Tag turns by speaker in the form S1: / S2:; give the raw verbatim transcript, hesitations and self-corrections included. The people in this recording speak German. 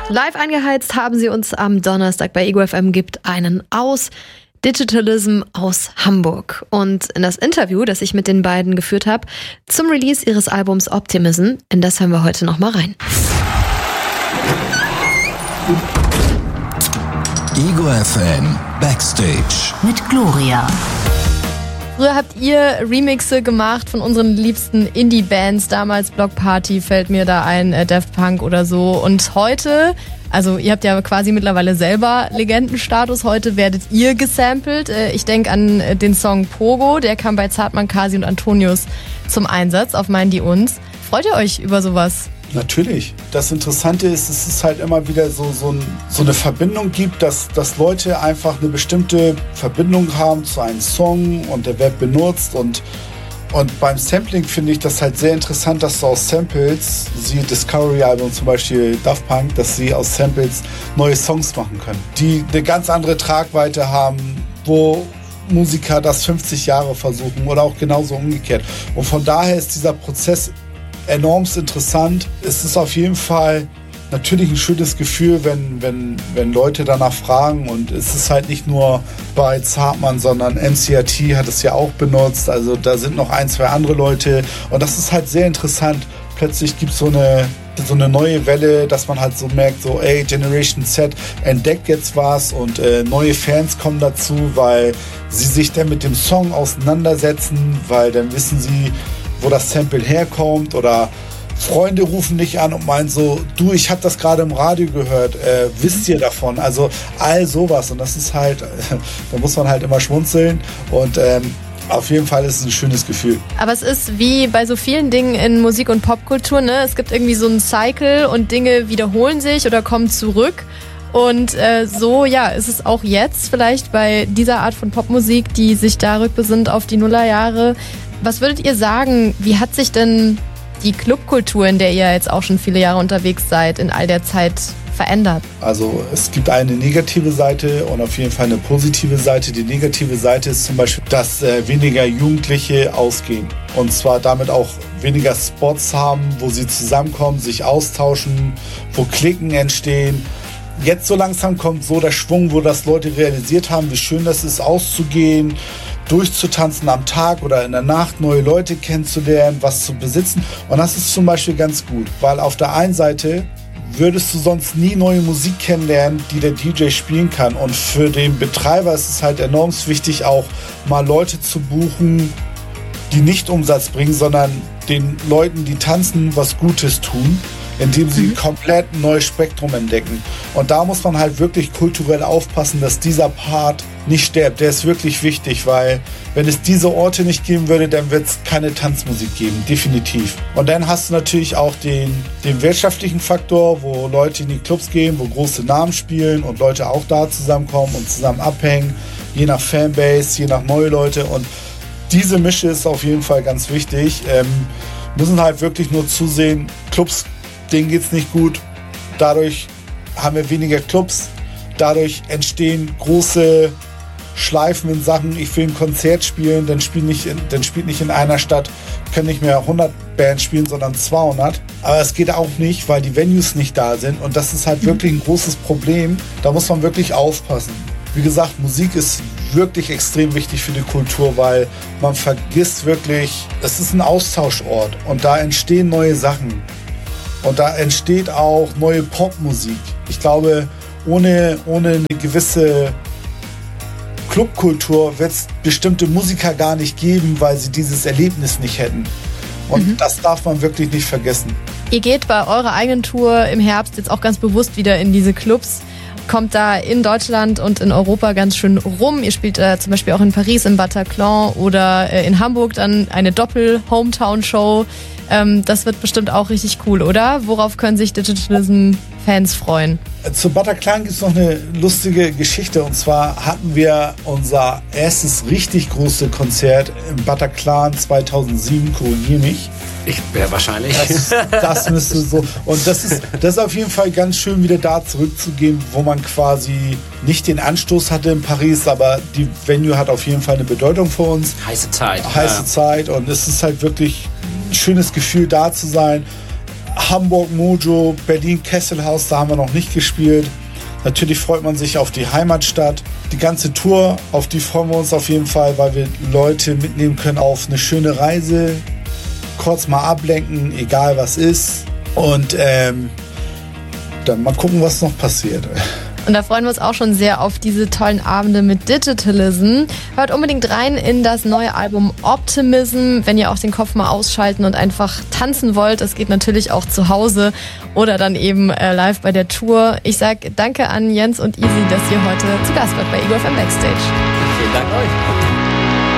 S1: Live eingeheizt haben sie uns am Donnerstag bei Ego F M, gibt einen aus Digitalism aus Hamburg. Und in das Interview, das ich mit den beiden geführt habe, zum Release ihres Albums Optimism, in das hören wir heute nochmal rein.
S2: Ego F M Backstage
S3: mit Gloria.
S1: Früher habt ihr Remixe gemacht von unseren liebsten Indie-Bands. Damals Block Party fällt mir da ein, äh, Daft Punk oder so. Und heute, also ihr habt ja quasi mittlerweile selber Legendenstatus. Heute werdet ihr gesampelt. Äh, ich denke an äh, den Song Pogo. Der kam bei Zartmann, Kasi und Antonius zum Einsatz auf Meinen die uns. Freut ihr euch über sowas?
S4: Natürlich. Das Interessante ist, dass es halt immer wieder so, so, ein, so eine Verbindung gibt, dass, dass Leute einfach eine bestimmte Verbindung haben zu einem Song und der wird benutzt. Und, und beim Sampling finde ich das halt sehr interessant, dass du aus Samples, siehe Discovery-Album zum Beispiel Daft Punk, dass sie aus Samples neue Songs machen können, die eine ganz andere Tragweite haben, wo Musiker das fünfzig Jahre versuchen oder auch genauso umgekehrt. Und von daher ist dieser Prozess enormst interessant. Es ist auf jeden Fall natürlich ein schönes Gefühl, wenn, wenn, wenn Leute danach fragen, und es ist halt nicht nur bei Zartmann, sondern M C R T hat es ja auch benutzt, also da sind noch ein, zwei andere Leute, und das ist halt sehr interessant. Plötzlich gibt es so eine, so eine neue Welle, dass man halt so merkt, so ey, Generation Z entdeckt jetzt was, und äh, neue Fans kommen dazu, weil sie sich dann mit dem Song auseinandersetzen, weil dann wissen sie, wo das Sample herkommt, oder Freunde rufen dich an und meinen so, du, ich habe das gerade im Radio gehört, äh, wisst ihr davon? Also all sowas, und das ist halt, da muss man halt immer schmunzeln, und ähm, auf jeden Fall ist es ein schönes Gefühl.
S1: Aber es ist wie bei so vielen Dingen in Musik- und Popkultur, ne? Es gibt irgendwie so einen Cycle und Dinge wiederholen sich oder kommen zurück. Und äh, so, ja, ist es auch jetzt vielleicht bei dieser Art von Popmusik, die sich da rückbesinnt auf die Nullerjahre. Was würdet ihr sagen, wie hat sich denn die Clubkultur, in der ihr jetzt auch schon viele Jahre unterwegs seid, in all der Zeit verändert?
S4: Also es gibt eine negative Seite und auf jeden Fall eine positive Seite. Die negative Seite ist zum Beispiel, dass äh, weniger Jugendliche ausgehen. Und zwar damit auch weniger Spots haben, wo sie zusammenkommen, sich austauschen, wo Klicken entstehen. Jetzt so langsam kommt so der Schwung, wo das Leute realisiert haben, wie schön das ist, auszugehen, durchzutanzen am Tag oder in der Nacht, neue Leute kennenzulernen, was zu besitzen. Und das ist zum Beispiel ganz gut, weil auf der einen Seite würdest du sonst nie neue Musik kennenlernen, die der D J spielen kann. Und für den Betreiber ist es halt enorm wichtig, auch mal Leute zu buchen, die nicht Umsatz bringen, sondern den Leuten, die tanzen, was Gutes tun, indem sie mhm. komplett ein neues Spektrum entdecken. Und da muss man halt wirklich kulturell aufpassen, dass dieser Part nicht stirbt. Der ist wirklich wichtig, weil wenn es diese Orte nicht geben würde, dann wird es keine Tanzmusik geben, definitiv. Und dann hast du natürlich auch den, den wirtschaftlichen Faktor, wo Leute in die Clubs gehen, wo große Namen spielen und Leute auch da zusammenkommen und zusammen abhängen, je nach Fanbase, je nach neue Leute. Und diese Mische ist auf jeden Fall ganz wichtig. Ähm, müssen halt wirklich nur zusehen, Clubs, denen geht's nicht gut. Dadurch haben wir weniger Clubs. Dadurch entstehen große Schleifen in Sachen, ich will ein Konzert spielen, dann spielt nicht in, dann spielt nicht in einer Stadt, können nicht mehr hundert Bands spielen, sondern zweihundert. Aber es geht auch nicht, weil die Venues nicht da sind. Und das ist halt wirklich ein großes Problem. Da muss man wirklich aufpassen. Wie gesagt, Musik ist wirklich extrem wichtig für die Kultur, weil man vergisst wirklich, es ist ein Austauschort und da entstehen neue Sachen. Und da entsteht auch neue Popmusik. Ich glaube, ohne, ohne eine gewisse Clubkultur wird es bestimmte Musiker gar nicht geben, weil sie dieses Erlebnis nicht hätten. Und mhm. das darf man wirklich nicht vergessen.
S1: Ihr geht bei eurer eigenen Tour im Herbst jetzt auch ganz bewusst wieder in diese Clubs. Kommt da in Deutschland und in Europa ganz schön rum. Ihr spielt äh, zum Beispiel auch in Paris im Bataclan oder äh, in Hamburg dann eine Doppel-Hometown-Show. Ähm, das wird bestimmt auch richtig cool, oder? Worauf können sich Digitalism-Fans freuen?
S4: Zu Bataclan gibt es noch eine lustige Geschichte. Und zwar hatten wir unser erstes richtig großes Konzert im Bataclan zweitausendsieben, korrigiere mich.
S5: Ich wäre wahrscheinlich.
S4: Das, das müsste so. Und das ist, das ist auf jeden Fall ganz schön, wieder da zurückzugehen, wo man quasi nicht den Anstoß hatte in Paris, aber die Venue hat auf jeden Fall eine Bedeutung für uns.
S5: Heiße Zeit.
S4: Heiße
S5: ja.
S4: Zeit. Und es ist halt wirklich ein schönes Gefühl, da zu sein. Hamburg Mojo, Berlin Kesselhaus, da haben wir noch nicht gespielt. Natürlich freut man sich auf die Heimatstadt. Die ganze Tour, auf die freuen wir uns auf jeden Fall, weil wir Leute mitnehmen können auf eine schöne Reise. Kurz mal ablenken, egal was ist. Und ähm, dann mal gucken, was noch passiert.
S1: Und da freuen wir uns auch schon sehr auf diese tollen Abende mit Digitalism. Hört unbedingt rein in das neue Album Optimism, wenn ihr auch den Kopf mal ausschalten und einfach tanzen wollt. Das geht natürlich auch zu Hause oder dann eben äh, live bei der Tour. Ich sage danke an Jens und Easy, dass ihr heute zu Gast wart bei Ego F M Backstage.
S3: Vielen Dank euch.